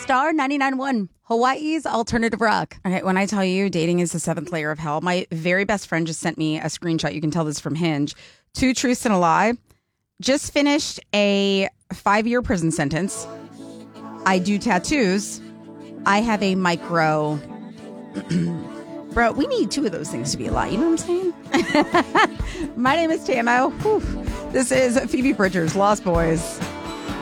Star 99.1, Hawaii's alternative rock. Okay, when I tell you dating is the seventh layer of hell, my very best friend just sent me a screenshot. You can tell this from Hinge. 2 truths and a lie. Just finished a 5-year prison sentence. I do tattoos. I have a micro. Bro, we need 2 of those things to be a lie. You know what I'm saying? My name is Tamo. Whew. This is Phoebe Bridgers, Lost Boys.